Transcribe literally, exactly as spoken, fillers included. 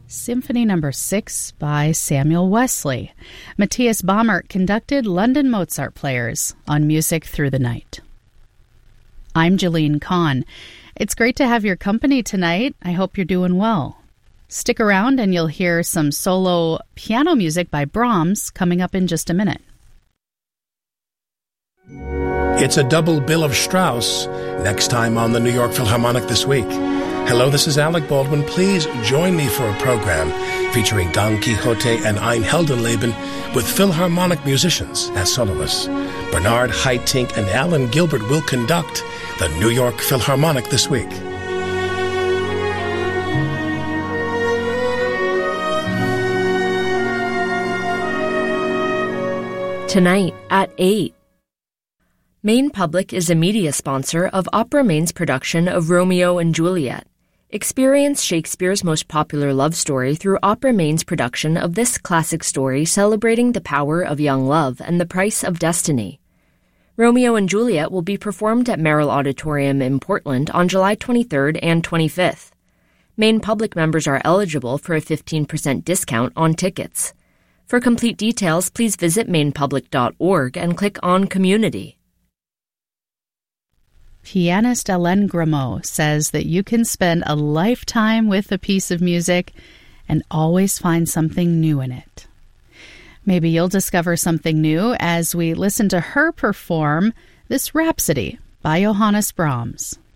Symphony Number six by Samuel Wesley. Matthias Baumert conducted London Mozart Players on Music Through the Night. I'm Jeline Kahn. It's great to have your company tonight. I hope you're doing well. Stick around and you'll hear some solo piano music by Brahms coming up in just a minute. It's a double bill of Strauss next time on the New York Philharmonic This Week. Hello, this is Alec Baldwin. Please join me for a program featuring Don Quixote and Ein Heldenleben with Philharmonic musicians as soloists. Bernard Haitink and Alan Gilbert will conduct the New York Philharmonic This Week. Tonight at eight. Maine Public is a media sponsor of Opera Maine's production of Romeo and Juliet. Experience Shakespeare's most popular love story through Opera Maine's production of this classic story celebrating the power of young love and the price of destiny. Romeo and Juliet will be performed at Merrill Auditorium in Portland on July twenty-third and twenty-fifth. Maine Public members are eligible for a fifteen percent discount on tickets. For complete details, please visit maine public dot org and click on Community. Pianist Hélène Grimaud says that you can spend a lifetime with a piece of music and always find something new in it. Maybe you'll discover something new as we listen to her perform this Rhapsody by Johannes Brahms.